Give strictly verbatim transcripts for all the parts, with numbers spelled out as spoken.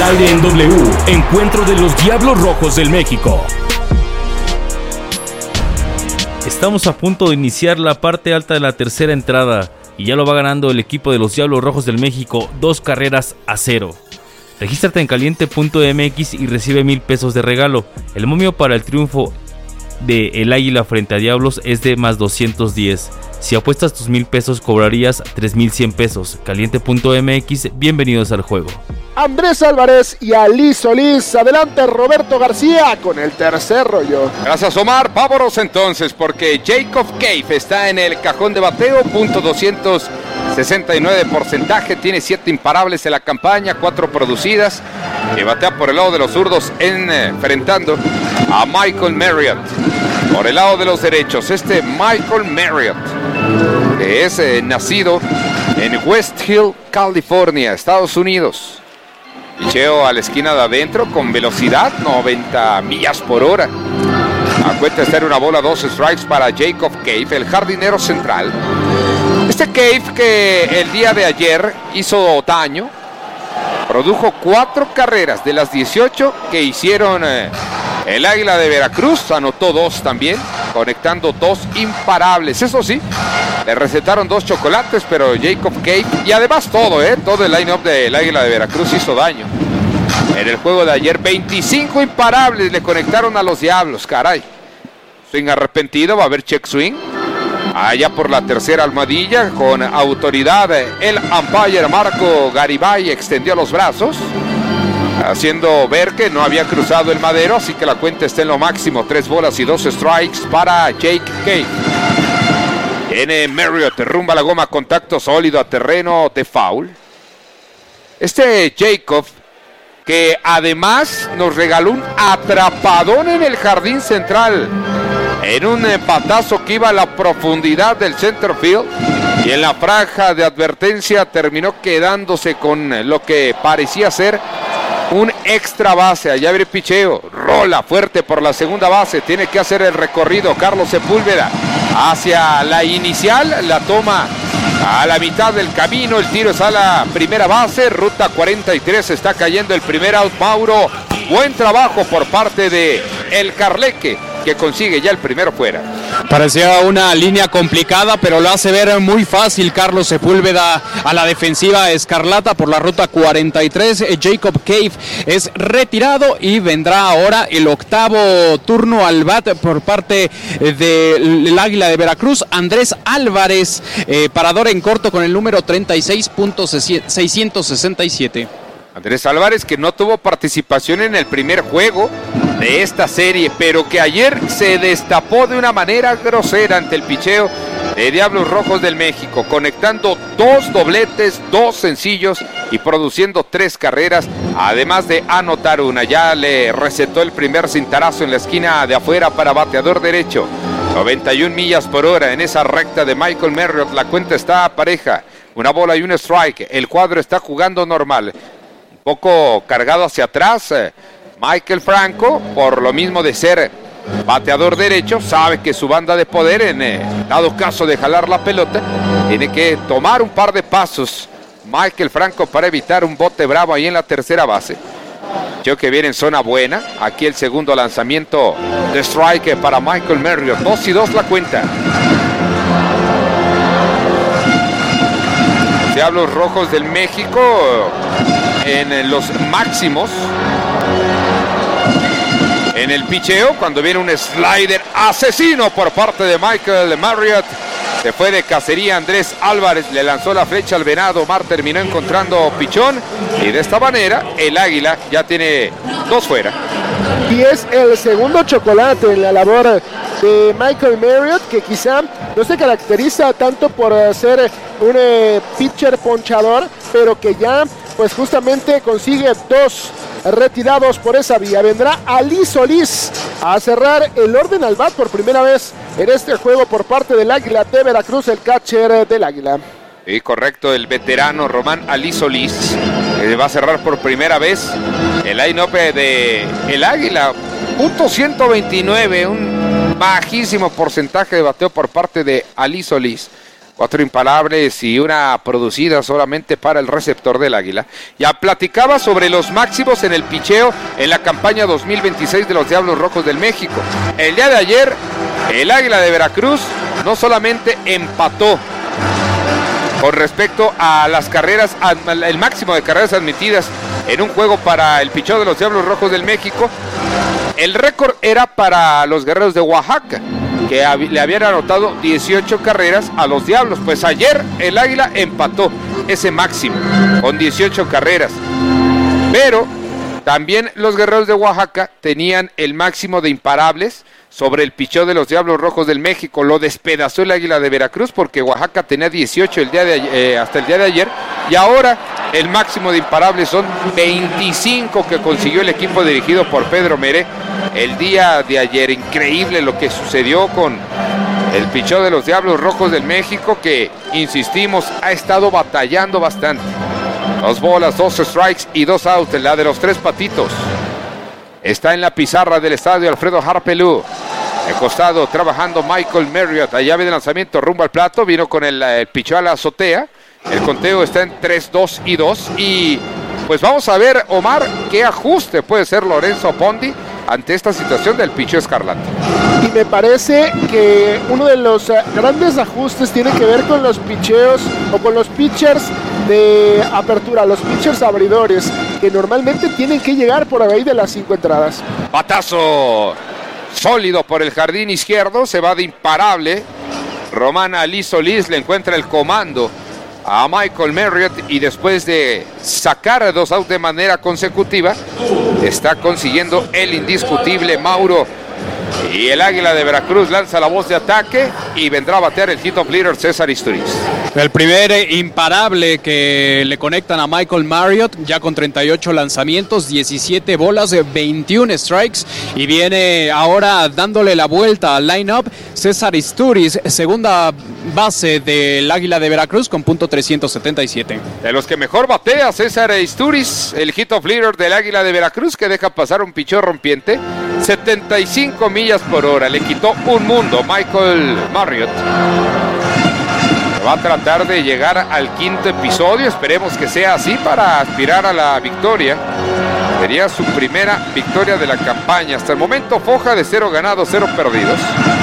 Al aire en W, encuentro de los Diablos Rojos del México. Estamos a punto de iniciar la parte alta de la tercera entrada y ya lo va ganando el equipo de los Diablos Rojos del México, dos carreras a cero. Regístrate en caliente punto m x y recibe mil pesos de regalo. El momio para el triunfo de el Águila frente a Diablos es de más doscientos diez. Si apuestas tus mil pesos cobrarías tres mil cien pesos. caliente punto m x, bienvenidos al juego. Andrés Álvarez y Ali Solís. Adelante Roberto García con el tercer rollo. Gracias Omar. Vámonos entonces porque Jacob Cave está en el cajón de bateo, punto doscientos sesenta y nueve porcentaje, tiene siete imparables en la campaña, cuatro producidas, que batea por el lado de los zurdos en, eh, enfrentando a Michael Marriott. Por el lado de los derechos, este Michael Marriott, que es eh, nacido en West Hill, California, Estados Unidos. Picheo a la esquina de adentro con velocidad, noventa millas por hora. A cuenta estar una bola, dos strikes para Jacob Cave, el jardinero central. Este Cave que el día de ayer hizo daño, produjo cuatro carreras de las dieciocho que hicieron eh, el Águila de Veracruz, anotó dos también, conectando dos imparables. Eso sí, le recetaron dos chocolates, pero Jacob Cave, y además todo, eh, todo el line-up del Águila de Veracruz hizo daño. En el juego de ayer, veinticinco imparables le conectaron a los Diablos, caray. Swing arrepentido, va a haber check swing. Allá por la tercera almohadilla, con autoridad, el umpire Marco Garibay extendió los brazos, haciendo ver que no había cruzado el madero, así que la cuenta está en lo máximo, tres bolas y dos strikes para Jake Cave. Tiene Marriott, rumba la goma, contacto sólido a terreno de foul. Este Jacob, que además nos regaló un atrapadón en el jardín central, en un patazo que iba a la profundidad del center field, y en la franja de advertencia terminó quedándose con lo que parecía ser un extra base. Allá abre picheo, rola fuerte por la segunda base, tiene que hacer el recorrido Carlos Sepúlveda hacia la inicial, la toma a la mitad del camino, el tiro es a la primera base, ruta cuarenta y tres, está cayendo el primer out. Mauro, buen trabajo por parte de el Carleque, que consigue ya el primero fuera. Parecía una línea complicada, pero lo hace ver muy fácil Carlos Sepúlveda a la defensiva escarlata por la ruta cuarenta y tres. Jacob Cave es retirado y vendrá ahora el octavo turno al bat por parte del Águila de Veracruz. Andrés Álvarez, eh, parador en corto con el número treinta y seis punto seiscientos sesenta y siete. Andrés Álvarez, que no tuvo participación en el primer juego de esta serie, pero que ayer se destapó de una manera grosera ante el picheo de Diablos Rojos del México, conectando dos dobletes, dos sencillos y produciendo tres carreras, además de anotar una. Ya le recetó el primer cintarazo en la esquina de afuera para bateador derecho. noventa y una millas por hora en esa recta de Michael Marriott. La cuenta está pareja, una bola y un strike. El cuadro está jugando normal, un poco cargado hacia atrás. Michael Franco, por lo mismo de ser bateador derecho, sabe que su banda de poder, en eh, dado caso de jalar la pelota, tiene que tomar un par de pasos Michael Franco para evitar un bote bravo ahí en la tercera base. Yo que viene en zona buena. Aquí el segundo lanzamiento de strike para Michael Marriott. Dos y dos la cuenta. Diablos Rojos del México en los máximos en el picheo, cuando viene un slider asesino por parte de Michael Marriott. Se fue de cacería Andrés Álvarez, le lanzó la flecha al venado. Omar terminó encontrando pichón y de esta manera el Águila ya tiene dos fuera. Y es el segundo chocolate en la labor de Michael Marriott, que quizá no se caracteriza tanto por ser un eh, pitcher ponchador, pero que ya pues justamente consigue dos retirados por esa vía. Vendrá Ali Solís a cerrar el orden al bat por primera vez en este juego por parte del Águila de Veracruz, el catcher del Águila. Sí, correcto, el veterano Román Ali Solís eh, va a cerrar por primera vez el line-up de el Águila. Punto ciento veintinueve, un bajísimo porcentaje de bateo por parte de Ali Solís. Cuatro imparables y una producida solamente para el receptor del Águila. Ya platicaba sobre los máximos en el picheo en la campaña dos mil veintiséis de los Diablos Rojos del México. El día de ayer, el Águila de Veracruz no solamente empató con respecto a las carreras, el máximo de carreras admitidas en un juego para el picheo de los Diablos Rojos del México. El récord era para los Guerreros de Oaxaca, que le habían anotado dieciocho carreras a los Diablos. Pues ayer el Águila empató ese máximo con dieciocho carreras. Pero también los Guerreros de Oaxaca tenían el máximo de imparables sobre el picheo de los Diablos Rojos del México. Lo despedazó el Águila de Veracruz porque Oaxaca tenía dieciocho el día de, eh, hasta el día de ayer. Y ahora el máximo de imparables son veinticinco que consiguió el equipo dirigido por Pedro Meré el día de ayer. Increíble lo que sucedió con el picheo de los Diablos Rojos del México, que, insistimos, ha estado batallando bastante. Dos bolas, dos strikes y dos outs en la de los tres patitos. Está en la pizarra del estadio Alfredo Harpelú. De costado trabajando Michael Marriott. Allá viene el lanzamiento rumbo al plato. Vino con el, el picheo a la azotea. El conteo está en tres, dos y dos. Y pues vamos a ver, Omar, qué ajuste puede ser Lorenzo Pondi ante esta situación del picheo escarlata. Y me parece que uno de los uh, grandes ajustes tiene que ver con los picheos o con los pitchers de apertura, los pitchers abridores, que normalmente tienen que llegar por ahí de las cinco entradas. Batazo sólido por el jardín izquierdo, se va de imparable. Román Ali Solís le encuentra el comando a Michael Marriott y después de sacar dos outs de manera consecutiva, está consiguiendo el indiscutible Mauro. Y el Águila de Veracruz lanza la voz de ataque y vendrá a batear el hit of leader César Isturiz. El primer imparable que le conectan a Michael Marriott, ya con treinta y ocho lanzamientos, diecisiete bolas, veintiún strikes, y viene ahora dándole la vuelta al line-up César Isturiz, segunda base del Águila de Veracruz con punto trescientos setenta y siete. De los que mejor batea César Isturiz, el hit of leader del Águila de Veracruz, que deja pasar un picheo rompiente, setenta y cinco millas por hora, le quitó un mundo Michael Marriott. Va a tratar de llegar al quinto episodio, esperemos que sea así para aspirar a la victoria. Sería su primera victoria de la campaña. Hasta el momento foja de cero ganados, cero perdidos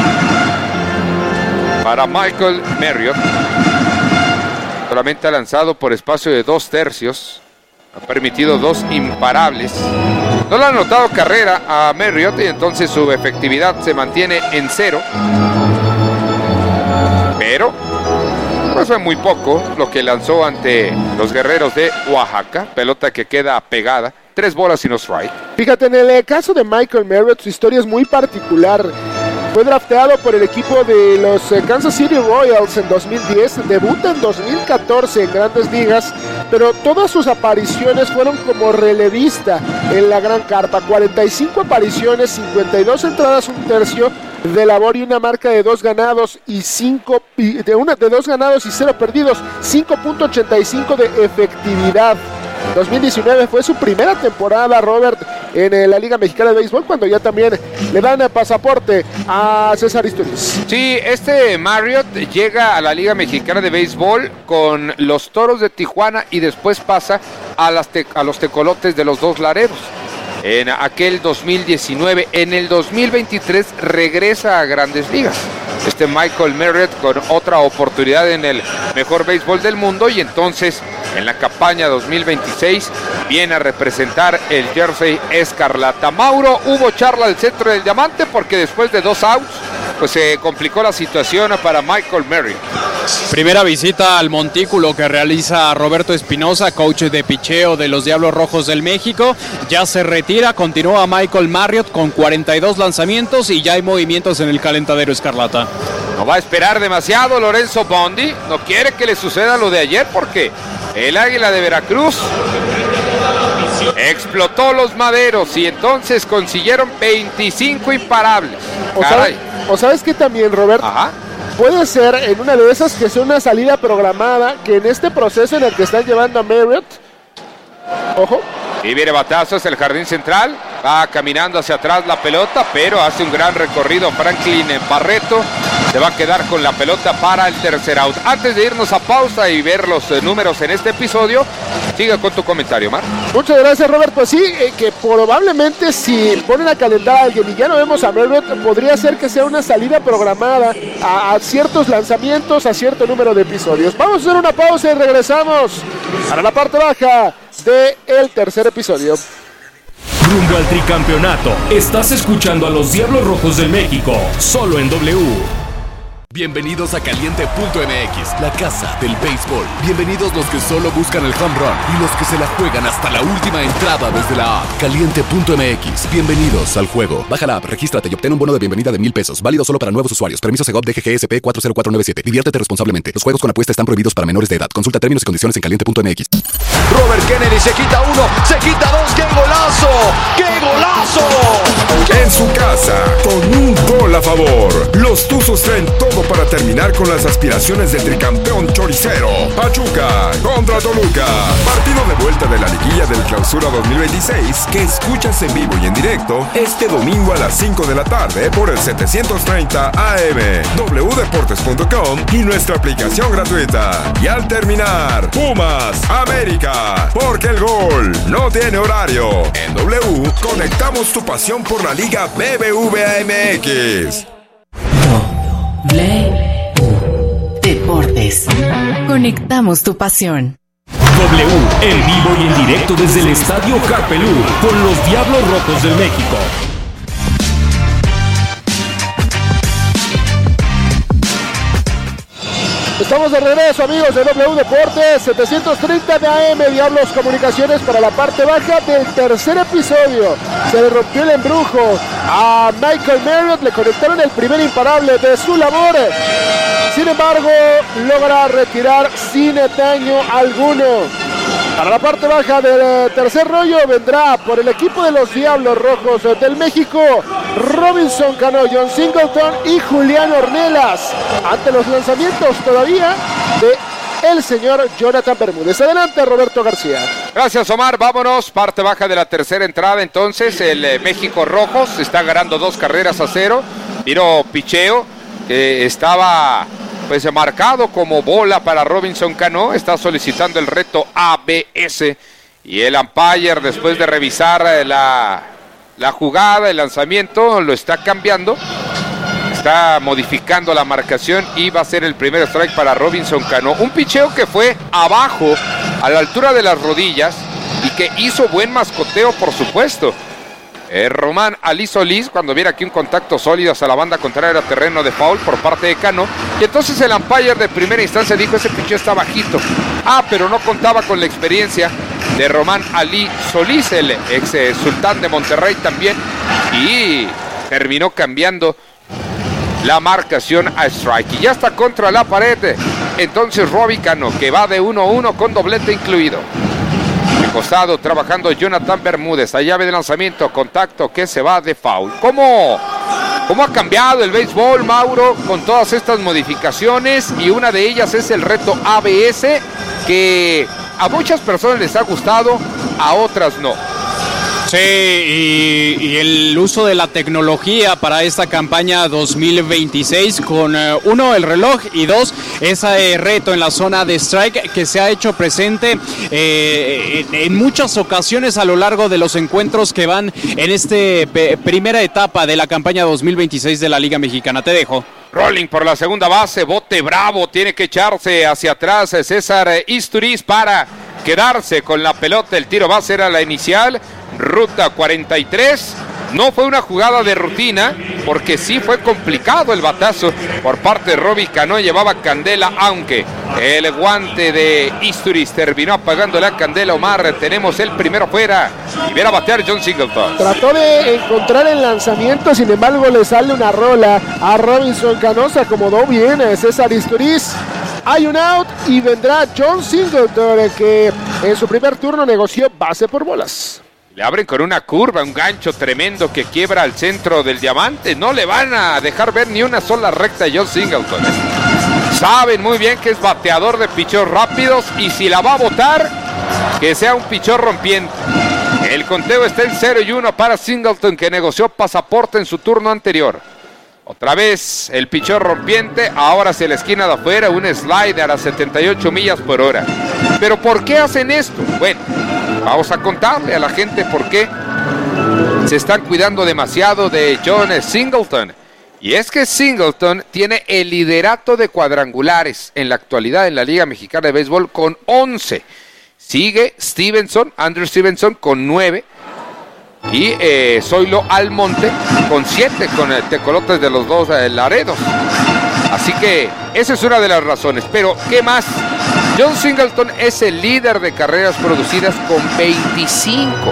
para Michael Marriott. Solamente ha lanzado por espacio de dos tercios, ha permitido dos imparables. No le han anotado carrera a Marriott y entonces su efectividad se mantiene en cero. Pero pues fue muy poco lo que lanzó ante los Guerreros de Oaxaca. Pelota que queda pegada. Tres bolas y no strike. Fíjate, en el caso de Michael Marriott, su historia es muy particular. Fue drafteado por el equipo de los Kansas City Royals en dos mil diez, debuta en dos mil catorce en Grandes Ligas, pero todas sus apariciones fueron como relevista en la Gran Carpa. cuarenta y cinco apariciones, cincuenta y dos entradas, un tercio de labor y una marca de dos ganados y cinco de una de dos ganados y cero perdidos, cinco punto ochenta y cinco de efectividad. dos mil diecinueve fue su primera temporada, Robert, en la Liga Mexicana de Béisbol, cuando ya también le dan el pasaporte a César Isturiz. Sí, este Marriott llega a la Liga Mexicana de Béisbol con los Toros de Tijuana y después pasa a, las te- a los Tecolotes de los Dos Laredos en aquel dos mil diecinueve. En el dos mil veintitrés regresa a Grandes Ligas este Michael Marriott con otra oportunidad en el mejor béisbol del mundo, y entonces en la campaña dos mil veintiséis viene a representar el jersey escarlata. Mauro, hubo charla al centro del diamante porque después de dos outs pues se complicó la situación para Michael Marriott. Primera visita al montículo que realiza Roberto Espinosa, coach de picheo de los Diablos Rojos del México. Ya se retira, continúa Michael Marriott con cuarenta y dos lanzamientos y ya hay movimientos en el calentadero escarlata. No va a esperar demasiado Lorenzo Pondi, no quiere que le suceda lo de ayer porque el Águila de Veracruz explotó los maderos y entonces consiguieron veinticinco imparables. O, sabe, o sabes que también, Robert, Ajá. puede ser en una de esas que sea una salida programada, que en este proceso en el que están llevando a Marriott, ojo, Y viene batazos el jardín central. Va caminando hacia atrás la pelota, pero hace un gran recorrido Franklin Barreto. Se va a quedar con la pelota para el tercer out. Antes de irnos a pausa y ver los eh, números en este episodio, sigue con tu comentario, Mar. Muchas gracias, Robert. Pues sí, eh, que probablemente si ponen a calentar a alguien y ya no vemos a Merritt, podría ser que sea una salida programada a, a ciertos lanzamientos, a cierto número de episodios. Vamos a hacer una pausa y regresamos para la parte baja del tercer episodio. Rumbo al tricampeonato. Estás escuchando a los Diablos Rojos del México, solo en W. Bienvenidos a Caliente punto M X, la casa del béisbol. Bienvenidos los que solo buscan el home run y los que se la juegan hasta la última entrada desde la app. Caliente punto M X, bienvenidos al juego. Baja la app, regístrate y obtén un bono de bienvenida de mil pesos. Válido solo para nuevos usuarios. Permiso Segov D G G S P cuatro cero cuatro nueve siete. Diviértete responsablemente. Los juegos con apuesta están prohibidos para menores de edad. Consulta términos y condiciones en caliente punto M X. Robert Kennedy se quita uno, se quita dos. ¡Qué golazo! ¡Qué golazo! En su casa, con un gol a favor, los Tuzos traen todo para terminar con las aspiraciones del tricampeón choricero. Pachuca contra Toluca. Partido de vuelta de la liguilla del Clausura dos mil veintiséis que escuchas en vivo y en directo este domingo a las cinco de la tarde por el setecientos treinta A M, w deportes punto com y nuestra aplicación gratuita. Y al terminar, Pumas, América, porque el gol no tiene horario. En W conectamos tu pasión por la Liga B B V A M X. W Deportes. Conectamos tu pasión. W, en vivo y en directo desde el Estadio Carpelú, con los Diablos Rojos del México. Estamos de regreso, amigos de W Deportes, setecientos treinta de A M, Diablos Comunicaciones, para la parte baja del tercer episodio. Se le rompió el embrujo a Michael Marriott, le conectaron el primer imparable de su labor. Sin embargo, logra retirar sin daño alguno. Para la parte baja del tercer rollo vendrá por el equipo de los Diablos Rojos del México, Robinson Cano, John Singleton y Julián Ornelas, ante los lanzamientos todavía de el señor Jonathan Bermúdez. Adelante, Roberto García. Gracias, Omar. Vámonos, parte baja de la tercera entrada. Entonces, el eh, México Rojos está ganando dos carreras a cero. Tiro picheo, que eh, estaba pues marcado como bola para Robinson Cano. Está solicitando el reto A B S. Y el umpire, después de revisar eh, la, la jugada, el lanzamiento, lo está cambiando. Está modificando la marcación y va a ser el primer strike para Robinson Cano. Un picheo que fue abajo, a la altura de las rodillas, y que hizo buen mascoteo, por supuesto. Eh, Román Ali Solís, cuando viera aquí un contacto sólido hacia la banda contraria, terreno de foul por parte de Cano. Y entonces el umpire de primera instancia dijo: ese picheo está bajito. Ah, pero no contaba con la experiencia de Román Ali Solís, el ex eh, sultán de Monterrey también. Y terminó cambiando la marcación a strike. Y ya está contra la pared. Entonces Robbie Cano, que va de uno a uno con doblete incluido. De costado trabajando Jonathan Bermúdez. A llave de lanzamiento, contacto que se va de foul. ¿Cómo, cómo ha cambiado el béisbol, Mauro, con todas estas modificaciones? Y una de ellas es el reto A B S, que a muchas personas les ha gustado, a otras no. Sí, y, y el uso de la tecnología para esta campaña dos mil veintiséis con uh, uno, el reloj, y dos, ese reto en la zona de strike que se ha hecho presente eh, en, en muchas ocasiones a lo largo de los encuentros que van en esta primera etapa de la campaña dos mil veintiséis de la Liga Mexicana. Te dejo. Rolling por la segunda base, bote bravo, tiene que echarse hacia atrás César Isturiz para quedarse con la pelota. El tiro va a ser a la inicial, ruta cuarenta y tres. No fue una jugada de rutina, porque sí fue complicado el batazo por parte de Robbie Cano. Llevaba candela, aunque el guante de Isturiz terminó apagando la candela. Omar, tenemos el primero fuera y viene a batear John Singleton. Trató de encontrar el lanzamiento, sin embargo le sale una rola a Robinson Cano. Se acomodó bien a César Isturiz. Hay un out y vendrá John Singleton, que en su primer turno negoció base por bolas. Le abren con una curva, un gancho tremendo que quiebra al centro del diamante. No le van a dejar ver ni una sola recta a John Singleton. Saben muy bien que es bateador de pichos rápidos, y si la va a botar, que sea un pichón rompiente. El conteo está en cero y uno para Singleton, que negoció pasaporte en su turno anterior. Otra vez el pichón rompiente, ahora hacia la esquina de afuera, un slider a setenta y ocho millas por hora. ¿Pero por qué hacen esto? Bueno, vamos a contarle a la gente por qué se están cuidando demasiado de John Singleton. Y es que Singleton tiene el liderato de cuadrangulares en la actualidad en la Liga Mexicana de Béisbol con once. Sigue Stevenson, Andrew Stevenson con nueve. Y eh, Zoilo Almonte con siete, con el tecolotes de los dos eh, Laredos. Así que esa es una de las razones. Pero, ¿qué más? John Singleton es el líder de carreras producidas con veinticinco.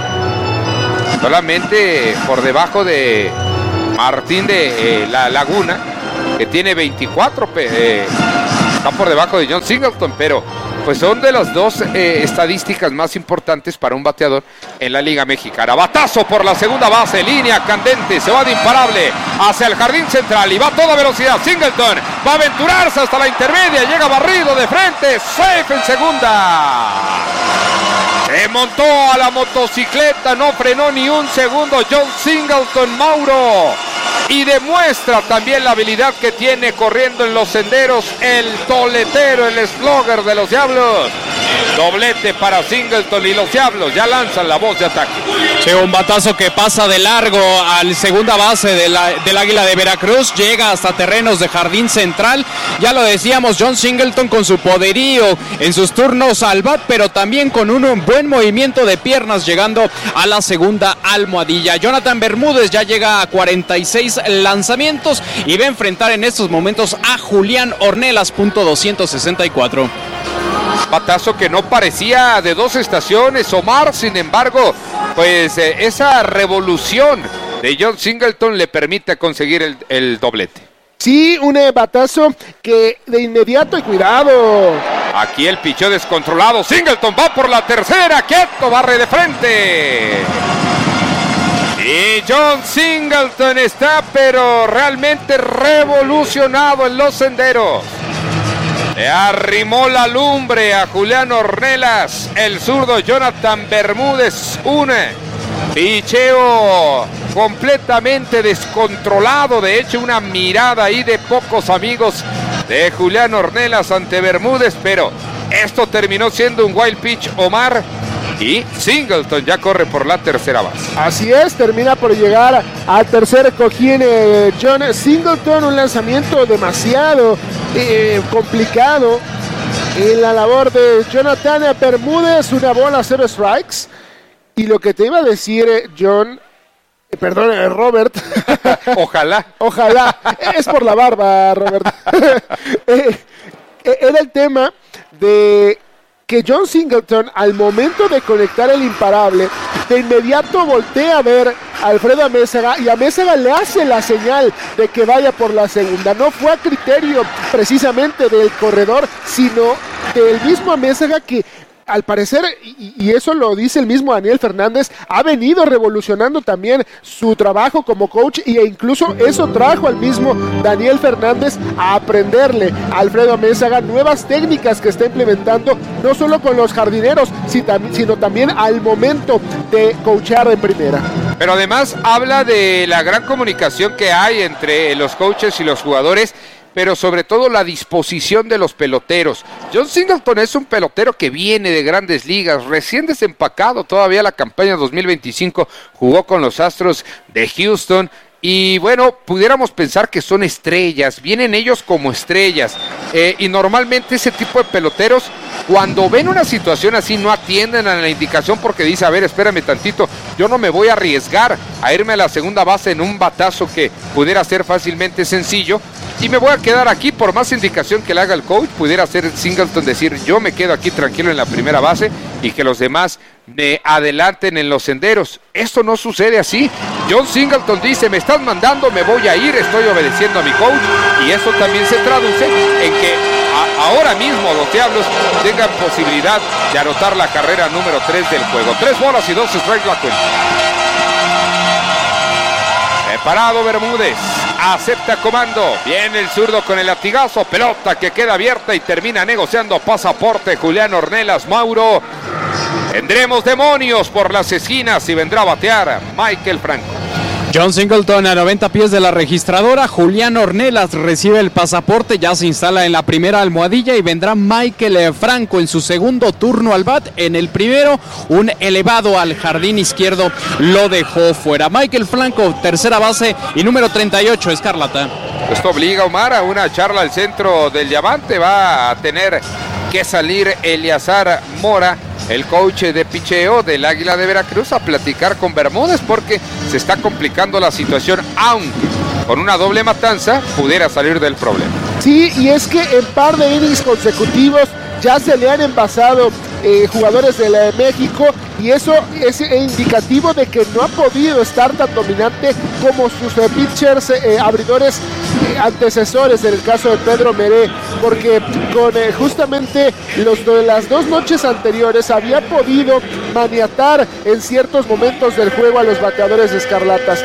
Solamente por debajo de Martín de eh, La Laguna, que tiene veinticuatro. Eh, está por debajo de John Singleton, pero pues son de las dos eh, estadísticas más importantes para un bateador en la Liga Mexicana. Batazo por la segunda base, línea candente, se va de imparable hacia el jardín central y va a toda velocidad. Singleton va a aventurarse hasta la intermedia, llega barrido de frente, safe en segunda. Se montó a la motocicleta, no frenó ni un segundo John Singleton, Mauro. Y demuestra también la habilidad que tiene corriendo en los senderos el doletero, el slugger de los Diablos. Doblete para Singleton y los Diablos ya lanzan la voz de ataque. Sí, un batazo que pasa de largo al segunda base de la, del Águila de Veracruz, llega hasta terrenos de jardín central. Ya lo decíamos, John Singleton con su poderío en sus turnos al bat, pero también con un buen movimiento de piernas llegando a la segunda almohadilla. Jonathan Bermúdez ya llega a cuarenta y seis lanzamientos y va a enfrentar en estos momentos a Julián Ornelas, punto doscientos sesenta y cuatro. Batazo que no parecía de dos estaciones, Omar, sin embargo, pues eh, esa revolución de John Singleton le permite conseguir el, el doblete. Sí, un eh, batazo que de inmediato, y cuidado. Aquí el pichó descontrolado, Singleton va por la tercera, quieto, barre de frente. Y John Singleton está pero realmente revolucionado en los senderos. Le arrimó la lumbre a Julián Ornelas, el zurdo Jonathan Bermúdez, un picheo completamente descontrolado, de hecho una mirada ahí de pocos amigos de Julián Ornelas ante Bermúdez, pero esto terminó siendo un wild pitch, Omar, y Singleton ya corre por la tercera base. Así es, termina por llegar al tercer cojín eh, John Singleton, un lanzamiento demasiado eh, complicado en la labor de Jonathan Bermúdez, una bola, cero strikes. Y lo que te iba a decir, eh, John, eh, perdón, eh, Robert. Ojalá. Ojalá. Es por la barba, Robert. eh, eh, era el tema de que John Singleton, al momento de conectar el imparable, de inmediato voltea a ver a Alfredo Amézaga y Amézaga le hace la señal de que vaya por la segunda. No fue a criterio precisamente del corredor, sino del mismo Amézaga, que al parecer, y, y eso lo dice el mismo Daniel Fernández, ha venido revolucionando también su trabajo como coach, e incluso eso trajo al mismo Daniel Fernández a aprenderle a Alfredo Amézaga nuevas técnicas que está implementando, no solo con los jardineros, sino también al momento de coachar en primera. Pero además habla de la gran comunicación que hay entre los coaches y los jugadores, pero sobre todo la disposición de los peloteros. John Singleton es un pelotero que viene de grandes ligas, recién desempacado todavía la campaña dos mil veinticinco, jugó con los Astros de Houston, y bueno, pudiéramos pensar que son estrellas, vienen ellos como estrellas, eh, y normalmente ese tipo de peloteros, cuando ven una situación así, no atienden a la indicación porque dice, a ver, espérame tantito, yo no me voy a arriesgar a irme a la segunda base en un batazo que pudiera ser fácilmente sencillo, y me voy a quedar aquí por más indicación que le haga el coach. Pudiera ser Singleton decir, yo me quedo aquí tranquilo en la primera base y que los demás me adelanten en los senderos. Esto no sucede así. John Singleton dice, me estás mandando, me voy a ir, estoy obedeciendo a mi coach, y eso también se traduce en que a, ahora mismo los Diablos tengan posibilidad de anotar la carrera número tres del juego. Tres bolas y dos strikes la cuenta. Preparado Bermúdez, acepta comando, viene el zurdo con el latigazo, pelota que queda abierta y termina negociando pasaporte Julián Ornelas, Mauro. Tendremos demonios por las esquinas y vendrá a batear Michael Franco. John Singleton a noventa pies de la registradora. Julián Ornelas recibe el pasaporte, ya se instala en la primera almohadilla y vendrá Michael Franco en su segundo turno al bat. En el primero, un elevado al jardín izquierdo lo dejó fuera. Michael Franco, tercera base y número treinta y ocho, Escarlata. Esto obliga a Omar a una charla al centro del diamante. Va a tener que salir Eleazar Mora, el coach de picheo del Águila de Veracruz, a platicar con Bermúdez porque se está complicando la situación, aunque con una doble matanza pudiera salir del problema. Sí, y es que en par de innings consecutivos ya se le han envasado eh, jugadores de la de México, y eso es indicativo de que no ha podido estar tan dominante como sus eh, pitchers eh, abridores eh, antecesores, en el caso de Pedro Meré, porque con eh, justamente los de las dos noches anteriores había podido maniatar en ciertos momentos del juego a los bateadores de Escarlatas.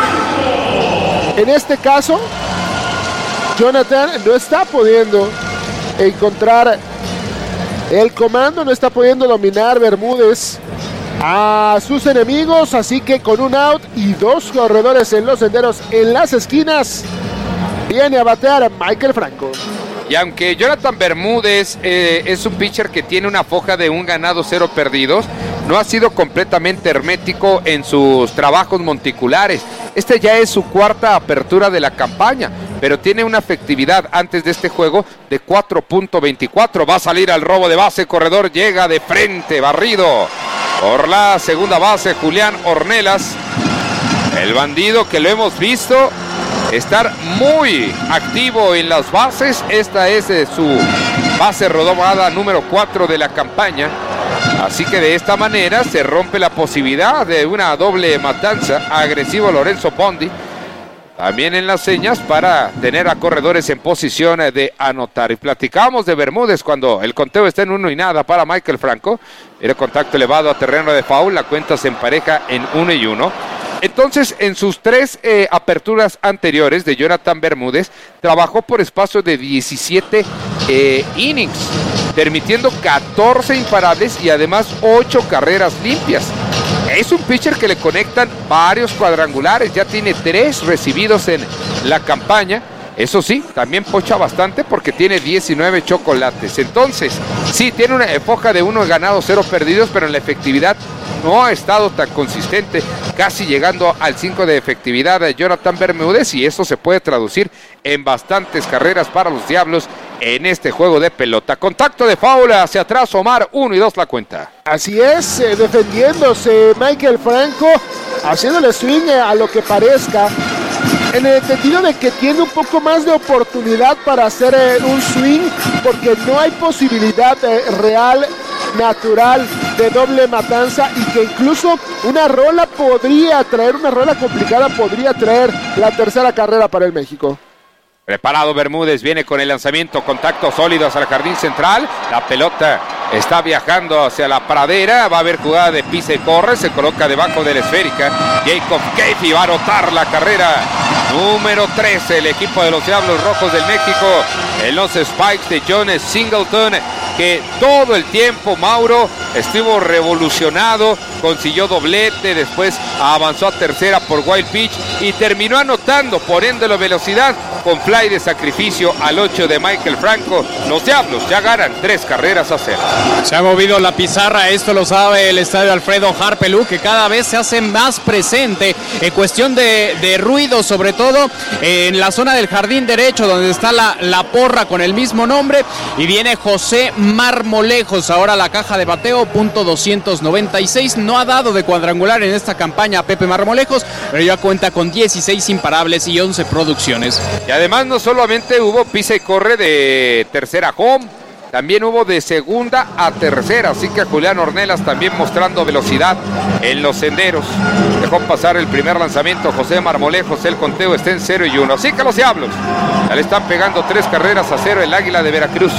En este caso, Jonathan no está pudiendo encontrar el comando, no está pudiendo dominar Bermúdez a sus enemigos, así que con un out y dos corredores en los senderos en las esquinas, viene a batear a Michael Franco. Y aunque Jonathan Bermúdez eh, es un pitcher que tiene una foja de un ganado, cero perdidos, no ha sido completamente hermético en sus trabajos monticulares. Este ya es su cuarta apertura de la campaña, pero tiene una efectividad antes de este juego de cuatro punto veinticuatro. Va a salir al robo de base, corredor llega de frente, barrido por la segunda base, Julián Ornelas. El bandido que lo hemos visto estar muy activo en las bases. Esta es eh, su base rodada número cuatro de la campaña. Así que de esta manera se rompe la posibilidad de una doble matanza. Agresivo Lorenzo Bondi también en las señas para tener a corredores en posición de anotar. Y platicamos de Bermúdez cuando el conteo está en uno y nada para Michael Franco. Era contacto elevado a terreno de foul, la cuenta se empareja en uno y uno. Entonces, en sus tres eh, aperturas anteriores de Jonathan Bermúdez, trabajó por espacio de diecisiete eh, innings, permitiendo catorce imparables y además ocho carreras limpias. Es un pitcher que le conectan varios cuadrangulares, ya tiene tres recibidos en la campaña. Eso sí, también pocha bastante porque tiene diecinueve chocolates. Entonces, sí, tiene una foja de uno ganado, cero perdidos, pero en la efectividad no ha estado tan consistente, casi llegando al cinco de efectividad de Jonathan Bermúdez, y eso se puede traducir en bastantes carreras para los Diablos en este juego de pelota. Contacto de foul hacia atrás, Omar, uno y dos la cuenta. Así es, eh, defendiéndose Michael Franco, haciéndole swing a lo que parezca, en el sentido de que tiene un poco más de oportunidad para hacer eh, un swing, porque no hay posibilidad eh, real, natural, de doble matanza, y que incluso una rola podría traer, una rola complicada podría traer la tercera carrera para el México. Preparado Bermúdez, viene con el lanzamiento, contacto sólido hacia el jardín central, la pelota está viajando hacia la pradera, va a haber jugada de pisa y corre, se coloca debajo de la esférica, Jacob Keefe va a anotar la carrera número trece, el equipo de los Diablos Rojos del México, en los spikes de John Singleton, que todo el tiempo, Mauro, estuvo revolucionado, consiguió doblete, después avanzó a tercera por wild pitch y terminó anotando, poniéndolo velocidad con fly de sacrificio al ocho de Michael Franco. Los Diablos ya ganan tres carreras a cero. Se ha movido la pizarra, esto lo sabe el estadio Alfredo Harpelú, que cada vez se hace más presente en cuestión de, de ruido, sobre todo en la zona del jardín derecho, donde está la, la porra con el mismo nombre, y viene José Marmolejos, ahora la caja de bateo, punto doscientos noventa y seis, no ha dado de cuadrangular en esta campaña a Pepe Marmolejos, pero ya cuenta con dieciséis imparables y once producciones. Y además no solamente hubo pisa y corre de tercera home, también hubo de segunda a tercera, así que Julián Ornelas también mostrando velocidad en los senderos. Dejó pasar el primer lanzamiento José Marmolejos, el conteo está en cero y uno, así que los Diablos ya le están pegando tres carreras a cero el Águila de Veracruz.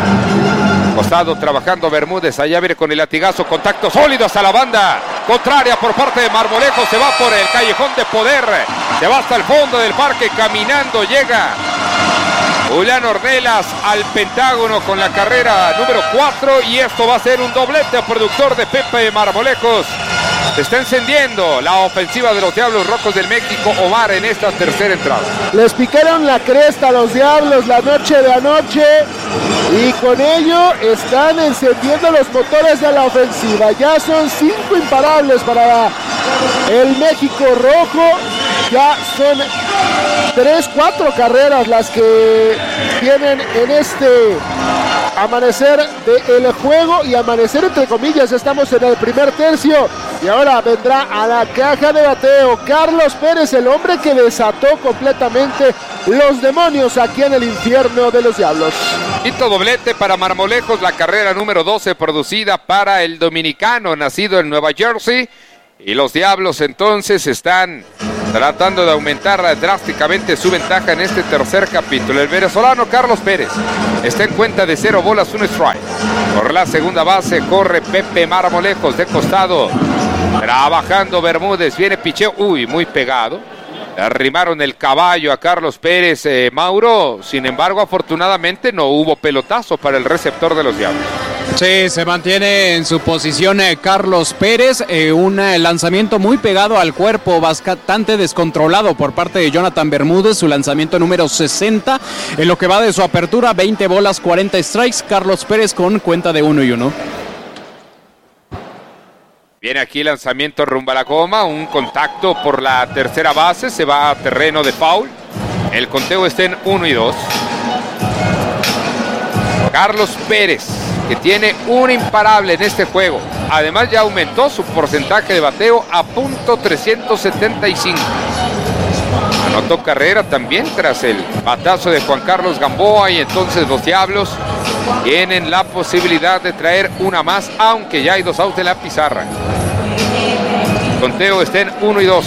Costado trabajando Bermúdez, allá viene con el latigazo, contacto sólido hasta la banda contraria por parte de Marmolejos, se va por el callejón de poder, se va hasta el fondo del parque, caminando llega Julián Ornelas al Pentágono con la carrera número cuatro, y esto va a ser un doblete productor de Pepe Marmolejos. Se está encendiendo la ofensiva de los Diablos Rojos del México, Omar, en esta tercera entrada. Les picaron la cresta a los Diablos la noche de anoche y con ello están encendiendo los motores de la ofensiva. Ya son cinco imparables para el México Rojo. Ya son tres, cuatro carreras las que tienen en este amanecer del juego, y amanecer entre comillas, estamos en el primer tercio y ahora vendrá a la caja de bateo Carlos Pérez, el hombre que desató completamente los demonios aquí en el infierno de los Diablos. Quinto doblete para Marmolejos, la carrera número doce producida para el dominicano nacido en Nueva Jersey, y los Diablos entonces están tratando de aumentar drásticamente su ventaja en este tercer capítulo. El venezolano Carlos Pérez está en cuenta de cero bolas, un strike. Por la segunda base corre Pepe Marmolejos de costado, trabajando Bermúdez, viene picheo, uy, muy pegado. Le arrimaron el caballo a Carlos Pérez, eh, Mauro. Sin embargo, afortunadamente no hubo pelotazo para el receptor de los Diablos. Sí, se mantiene en su posición eh, Carlos Pérez, eh, un eh, lanzamiento muy pegado al cuerpo, bastante descontrolado por parte de Jonathan Bermúdez, su lanzamiento número sesenta, en lo que va de su apertura, veinte bolas, cuarenta strikes, Carlos Pérez con cuenta de uno y uno. Viene aquí lanzamiento rumbo a la goma, un contacto por la tercera base, se va a terreno de foul, el conteo está en uno y dos. Carlos Pérez, que tiene un imparable en este juego. Además ya aumentó su porcentaje de bateo a punto trescientos setenta y cinco. Anotó carrera también tras el batazo de Juan Carlos Gamboa, y entonces los Diablos tienen la posibilidad de traer una más, aunque ya hay dos outs en la pizarra. El conteo está en uno y dos.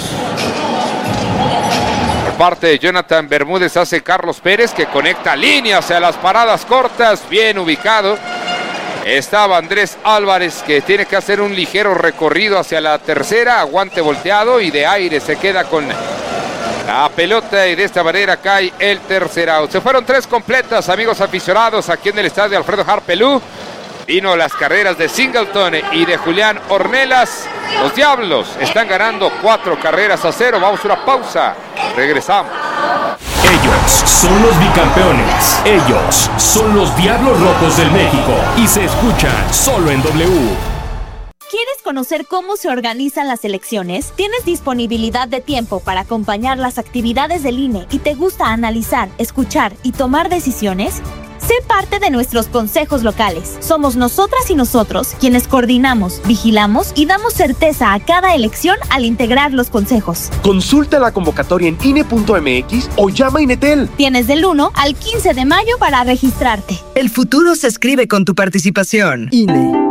Por parte de Jonathan Bermúdez hace Carlos Pérez, que conecta líneas a las paradas cortas, bien ubicado. Estaba Andrés Álvarez, que tiene que hacer un ligero recorrido hacia la tercera, aguante volteado y de aire se queda con la pelota, y de esta manera cae el tercer out. Se fueron tres completas, amigos aficionados, aquí en el estadio Alfredo Harpelú. Vino las carreras de Singleton y de Julián Ornelas. Los Diablos están ganando cuatro carreras a cero. Vamos a una pausa, regresamos. Ellos son los bicampeones. Ellos son los Diablos Rojos del México. Y se escuchan solo en W. ¿Quieres conocer cómo se organizan las elecciones? ¿Tienes disponibilidad de tiempo para acompañar las actividades del I N E y te gusta analizar, escuchar y tomar decisiones? Sé parte de nuestros consejos locales. Somos nosotras y nosotros quienes coordinamos, vigilamos y damos certeza a cada elección al integrar los consejos. Consulta la convocatoria en I N E punto M X o llama a Inetel. Tienes del uno al quince de mayo para registrarte. El futuro se escribe con tu participación. I N E.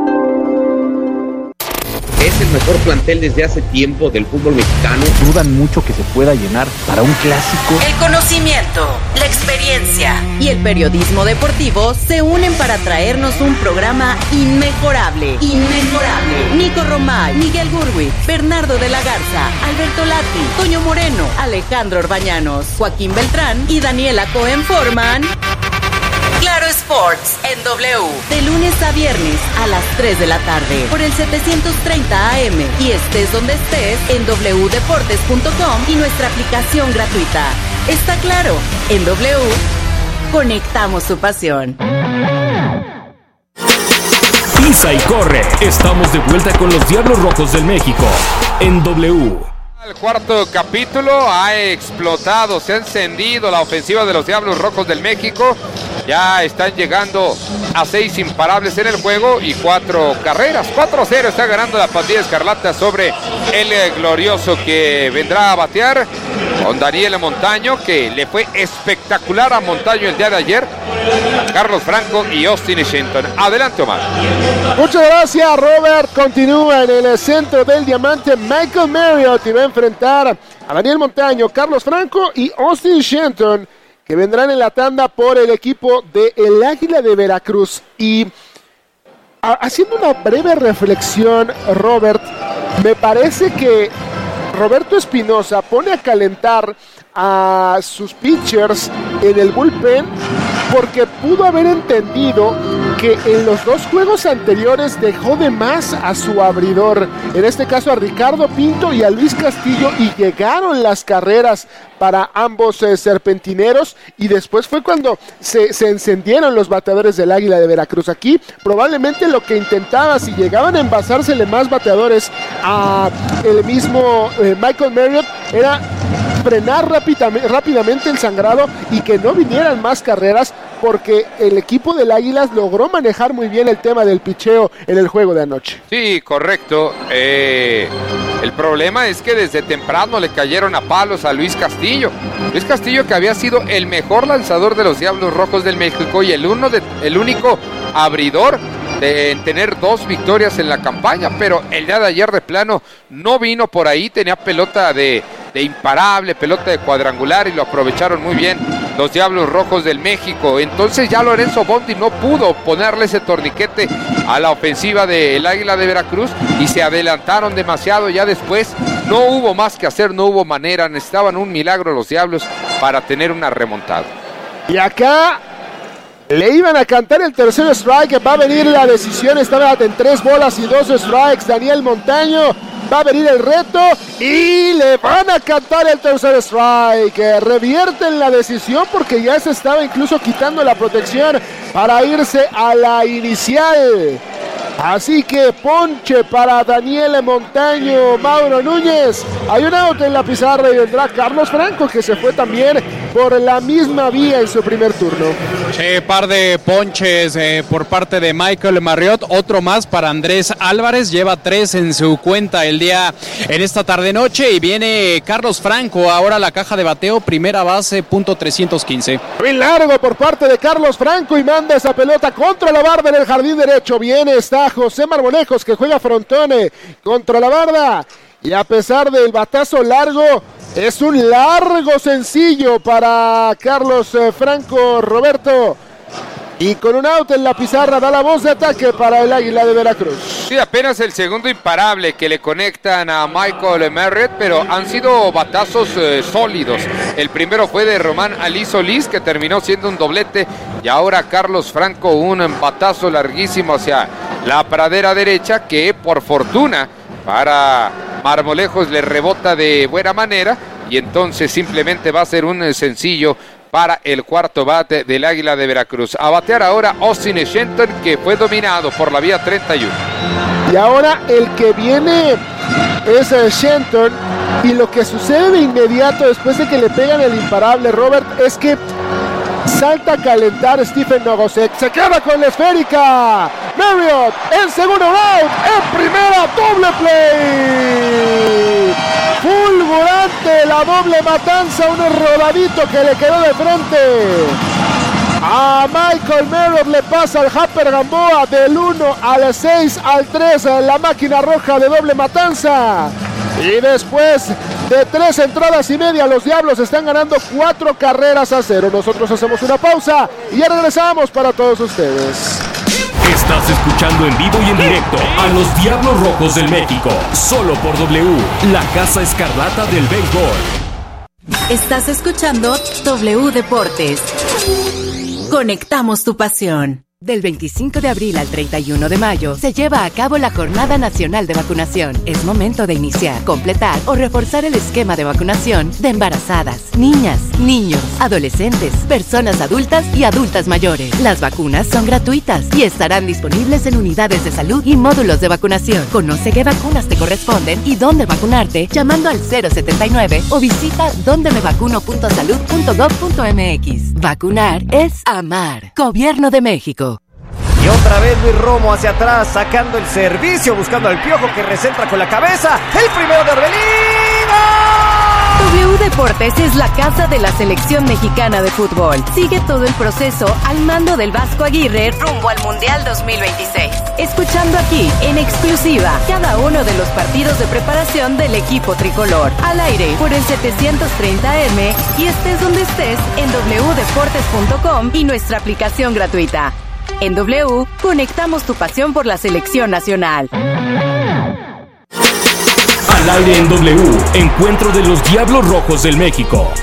Es el mejor plantel desde hace tiempo del fútbol mexicano. Dudan mucho que se pueda llenar para un clásico. El conocimiento, la experiencia y el periodismo deportivo se unen para traernos un programa inmejorable. Inmejorable. Nico Romay, Miguel Gurwitz, Bernardo de la Garza, Alberto Lati, Toño Moreno, Alejandro Orbañanos, Joaquín Beltrán y Daniela Cohen forman Claro Sports en W. De lunes a viernes a las tres de la tarde por el setecientos treinta A M y estés donde estés en doble u deportes punto com y nuestra aplicación gratuita. Está claro, en W conectamos su pasión. Pisa y corre. Estamos de vuelta con los Diablos Rojos del México en W. El cuarto capítulo ha explotado, se ha encendido la ofensiva de los Diablos Rojos del México. Ya están llegando a seis imparables en el juego y cuatro carreras. cuatro a cero está ganando la pandilla escarlata sobre el glorioso, que vendrá a batear con Daniel Montaño, que le fue espectacular a Montaño el día de ayer. Carlos Franco y Austin Shenton. Adelante, Omar. Muchas gracias, Robert. Continúa en el centro del diamante Michael Marriott y va a enfrentar a Daniel Montaño, Carlos Franco y Austin Shenton, que vendrán en la tanda por el equipo de el Águila de Veracruz. Y a, haciendo una breve reflexión, Robert, me parece que Roberto Espinoza pone a calentar a sus pitchers en el bullpen porque pudo haber entendido que en los dos juegos anteriores dejó de más a su abridor, en este caso a Ricardo Pinto y a Luis Castillo, y llegaron las carreras para ambos eh, serpentineros, y después fue cuando se, se encendieron los bateadores del Águila de Veracruz. Aquí probablemente lo que intentaba, si llegaban a envasársele más bateadores a el mismo eh, Michael Marriott, era frenar rápidamente, rápidamente el sangrado y que no vinieran más carreras, porque el equipo del Águilas logró manejar muy bien el tema del picheo en el juego de anoche. Sí, correcto. Eh, el problema es que desde temprano le cayeron a palos a Luis Castillo. Luis Castillo, que había sido el mejor lanzador de los Diablos Rojos del México y el, uno de, el único abridor de tener dos victorias en la campaña, pero el día de ayer de plano no vino por ahí, tenía pelota de, de imparable, pelota de cuadrangular, y lo aprovecharon muy bien los Diablos Rojos del México. Entonces ya Lorenzo Bondi no pudo ponerle ese torniquete a la ofensiva del Águila de Veracruz y se adelantaron demasiado. Ya después no hubo más que hacer, no hubo manera, necesitaban un milagro los Diablos para tener una remontada. Y acá le iban a cantar el tercer strike, va a venir la decisión, estaba en tres bolas y dos strikes, Daniel Montaño, va a venir el reto y le van a cantar el tercer strike, revierten la decisión porque ya se estaba incluso quitando la protección para irse a la inicial. Así que ponche para Daniel Montaño, Mauro Núñez. Hay un out en la pizarra y vendrá Carlos Franco, que se fue también por la misma vía en su primer turno. Che, par de ponches eh, por parte de Michael Marriott, otro más para Andrés Álvarez, lleva tres en su cuenta el día en esta tarde noche, y viene Carlos Franco ahora a la caja de bateo, primera base, punto trescientos quince. Muy largo por parte de Carlos Franco y manda esa pelota contra la barda en el jardín derecho. Viene, está José Marmonejos, que juega frontone contra la barda, y a pesar del batazo largo, es un largo sencillo para Carlos eh, Franco Roberto, y con un out en la pizarra da la voz de ataque para el Águila de Veracruz. Sí, apenas el segundo imparable que le conectan a Michael Marriott, pero han sido batazos eh, sólidos. El primero fue de Román Ali Solís, que terminó siendo un doblete, y ahora Carlos Franco un batazo larguísimo hacia la pradera derecha, que por fortuna para Marmolejos le rebota de buena manera, y entonces simplemente va a ser un sencillo para el cuarto bate del Águila de Veracruz. A batear ahora Austin Shenton, que fue dominado por la vía treinta y uno. Y ahora el que viene es Shenton, y lo que sucede de inmediato después de que le pegan el imparable, Robert, es que salta a calentar Stephen Nogosek, se queda con la esférica. Marriott en segundo round, en primera, doble play. Fulgurante la doble matanza, un rodadito que le quedó de frente a Michael Marriott, le pasa al Happer Gamboa del uno al seis al tres, la máquina roja de doble matanza. Y después de tres entradas y media, los Diablos están ganando cuatro carreras a cero. Nosotros hacemos una pausa y ya regresamos para todos ustedes. Estás escuchando en vivo y en directo a los Diablos Rojos del México, solo por W, la Casa Escarlata del Béisbol. Estás escuchando W Deportes. Conectamos tu pasión. Del veinticinco de abril al treinta y uno de mayo se lleva a cabo la Jornada Nacional de Vacunación. Es momento de iniciar, completar o reforzar el esquema de vacunación de embarazadas, niñas, niños, adolescentes, personas adultas y adultas mayores. Las vacunas son gratuitas y estarán disponibles en unidades de salud y módulos de vacunación. Conoce qué vacunas te corresponden y dónde vacunarte llamando al cero setenta y nueve o visita donde me vacuno punto salud punto gov punto m x. Vacunar es amar. Gobierno de México. Y otra vez Luis Romo hacia atrás, sacando el servicio, buscando al Piojo, que recentra con la cabeza. El primero de Orbelín. W Deportes es la casa de la selección mexicana de fútbol. Sigue todo el proceso al mando del Vasco Aguirre rumbo al Mundial dos mil veintiséis. Escuchando aquí, en exclusiva, cada uno de los partidos de preparación del equipo tricolor. Al aire por el setecientos treinta A M y estés donde estés en doble u deportes punto com y nuestra aplicación gratuita. En W, conectamos tu pasión por la selección nacional. Al aire en W, encuentro de los Diablos Rojos del México.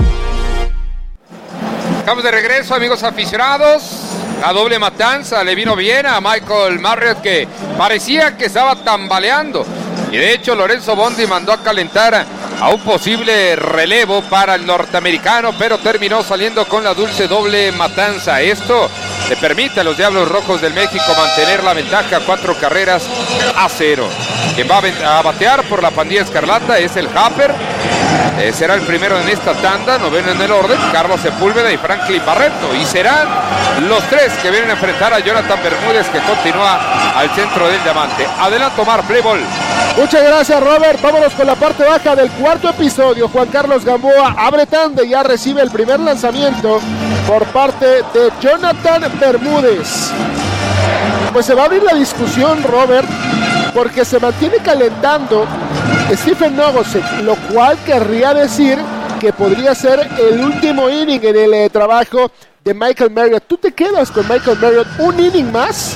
Estamos de regreso, amigos aficionados. La doble matanza le vino bien a Michael Marriott, que parecía que estaba tambaleando. Y de hecho Lorenzo Bondi mandó a calentar a un posible relevo para el norteamericano, pero terminó saliendo con la dulce doble matanza. Esto le permite a los Diablos Rojos del México mantener la ventaja cuatro carreras a cero. Quien va a batear por la pandilla escarlata es el Happer. Eh, será el primero en esta tanda, noveno en el orden, Carlos Sepúlveda y Franklin Barreto. Y serán los tres que vienen a enfrentar a Jonathan Bermúdez, que continúa al centro del diamante. Adelante, Omar, play ball. Muchas gracias, Robert. Vámonos con la parte baja del cuarto episodio. Juan Carlos Gamboa abre tanda y ya recibe el primer lanzamiento por parte de Jonathan Bermúdez. Pues se va a abrir la discusión, Robert, porque se mantiene calentando Stephen Nogosek, lo cual querría decir que podría ser el último inning en el eh, trabajo de Michael Marriott. ¿Tú te quedas con Michael Marriott un inning más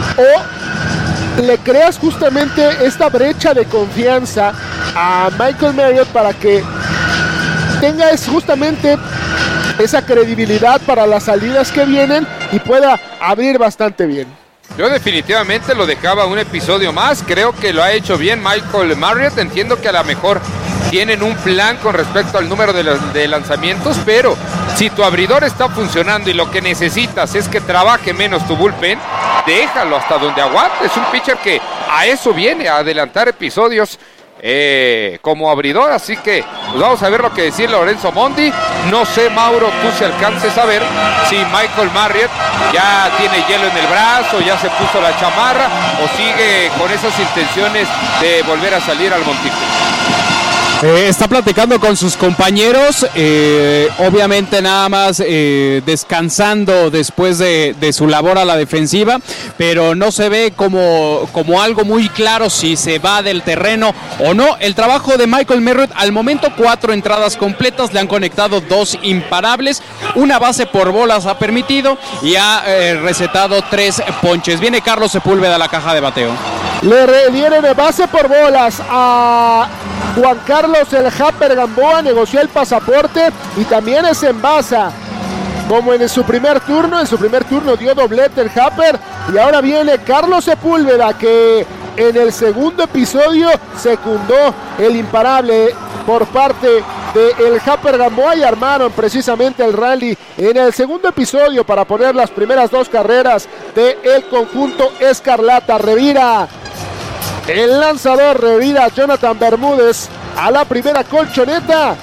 o le creas justamente esta brecha de confianza a Michael Marriott para que tenga es justamente esa credibilidad para las salidas que vienen y pueda abrir bastante bien? Yo definitivamente lo dejaba un episodio más. Creo que lo ha hecho bien Michael Marriott. Entiendo que a lo mejor tienen un plan con respecto al número de, los, de lanzamientos, pero si tu abridor está funcionando y lo que necesitas es que trabaje menos tu bullpen, déjalo hasta donde aguante. Es un pitcher que a eso viene, a adelantar episodios eh, como abridor. Así que pues vamos a ver lo que decía Lorenzo Bondi. No sé, Mauro, tú si alcances a ver si Michael Marriott ya tiene hielo en el brazo, ya se puso la chamarra o sigue con esas intenciones de volver a salir al montículo. Eh, está platicando con sus compañeros, eh, obviamente nada más eh, descansando después de, de su labor a la defensiva, pero no se ve como, como algo muy claro si se va del terreno o no. El trabajo de Michael Marriott, al momento cuatro entradas completas, le han conectado dos imparables, una base por bolas ha permitido y ha eh, recetado tres ponches. Viene Carlos Sepúlveda a la caja de bateo. Le dieron de base por bolas a Juan Carlos el Happer Gamboa, negoció el pasaporte y también es envasa. Como en su primer turno, en su primer turno dio doblete el Happer y ahora viene Carlos Sepúlveda, que en el segundo episodio secundó el imparable por parte del Happer Gamboa y armaron precisamente el rally en el segundo episodio para poner las primeras dos carreras del conjunto escarlata. Revira el lanzador, revira Jonathan Bermúdez a la primera colchoneta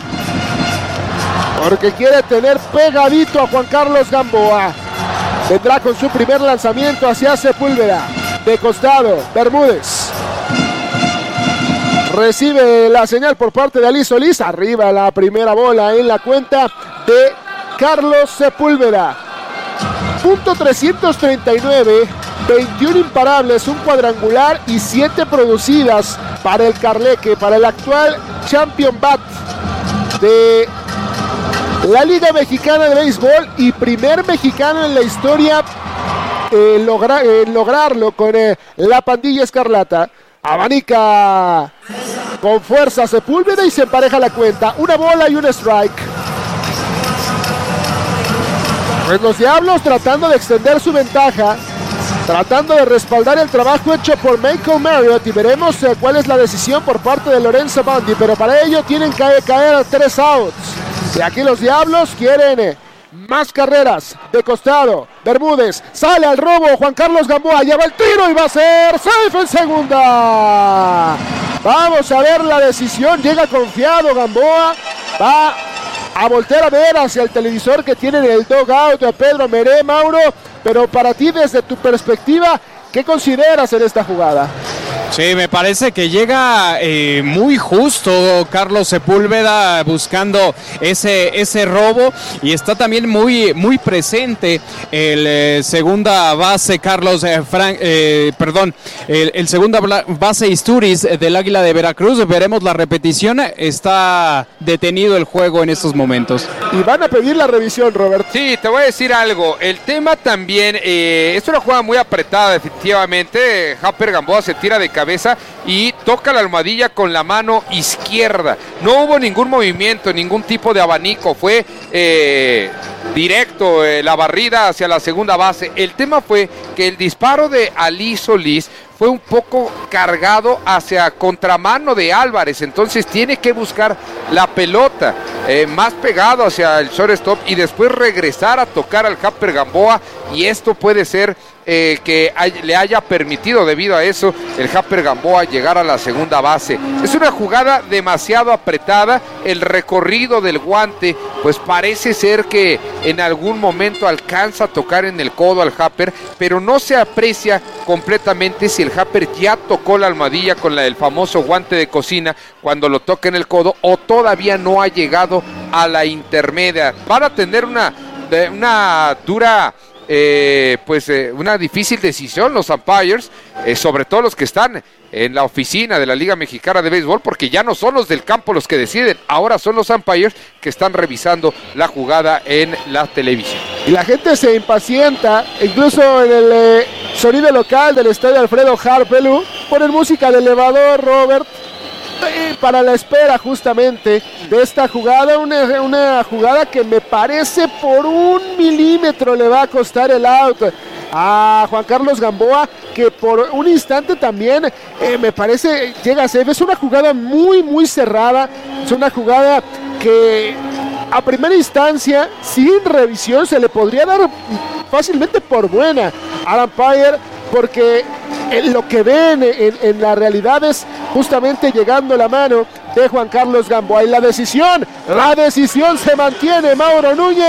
porque quiere tener pegadito a Juan Carlos Gamboa. Vendrá con su primer lanzamiento hacia Sepúlveda. De costado, Bermúdez recibe la señal por parte de Ali Solís. Arriba la primera bola en la cuenta de Carlos Sepúlveda. Punto trescientos treinta y nueve, veintiún imparables, un cuadrangular y siete producidas para el Carleque, para el actual champion bat de la Liga Mexicana de Béisbol y primer mexicano en la historia en, logra, en lograrlo con eh, la pandilla escarlata. Abanica con fuerza Sepúlveda y se empareja la cuenta. Una bola y un strike. Pues los Diablos tratando de extender su ventaja, tratando de respaldar el trabajo hecho por Michael Marriott, y veremos eh, cuál es la decisión por parte de Lorenzo Bondi, pero para ello tienen que caer a tres outs. Y aquí los Diablos quieren eh, más carreras. De costado, Bermúdez sale al robo, Juan Carlos Gamboa lleva el tiro y va a ser safe en segunda. Vamos a ver la decisión, llega confiado Gamboa, va a voltear a ver hacia el televisor que tiene en el dugout de Pedro Meré, Mauro, pero para ti desde tu perspectiva, ¿qué consideras en esta jugada? Sí, me parece que llega eh, muy justo Carlos Sepúlveda buscando ese, ese robo, y está también muy, muy presente el eh, segunda base Carlos eh, Frank, eh, perdón, el, el segunda base Isturiz del Águila de Veracruz. Veremos la repetición, está detenido el juego en estos momentos. Y van a pedir la revisión, Robert. Sí, te voy a decir algo, el tema también, eh, es una jugada muy apretada efectivamente. Happer Gamboa se tira de cabeza cabeza y toca la almohadilla con la mano izquierda. No hubo ningún movimiento, ningún tipo de abanico, fue eh, directo eh, la barrida hacia la segunda base. El tema fue que el disparo de Ali Solís fue un poco cargado hacia contramano de Álvarez, entonces tiene que buscar la pelota eh, más pegado hacia el shortstop y después regresar a tocar al Japper Gamboa, y esto puede ser eh, que hay, le haya permitido debido a eso el Japper Gamboa llegar a la segunda base. Es una jugada demasiado apretada, el recorrido del guante pues parece ser que en algún momento alcanza a tocar en el codo al Japper, pero no se aprecia completamente si el Japper ya tocó la almohadilla con la del famoso guante de cocina cuando lo toca en el codo o todavía no ha llegado a la intermedia. Van a tener una, una dura eh, pues eh, una difícil decisión los umpires, eh, sobre todo los que están en la oficina de la Liga Mexicana de Béisbol, porque ya no son los del campo los que deciden, ahora son los umpires que están revisando la jugada en la televisión. Y la gente se impacienta, incluso en el eh, sonido local del estadio Alfredo Harpelú, ponen música de elevador, Robert, eh, para la espera justamente de esta jugada, una, una jugada que me parece por un milímetro le va a costar el out a Juan Carlos Gamboa, que por un instante también eh, me parece llega a ser, es una jugada muy muy cerrada, es una jugada que a primera instancia sin revisión se le podría dar fácilmente por buena al umpire, porque en lo que ven en, en la realidad es justamente llegando la mano de Juan Carlos Gamboa, y la decisión, la decisión se mantiene, Mauro Núñez.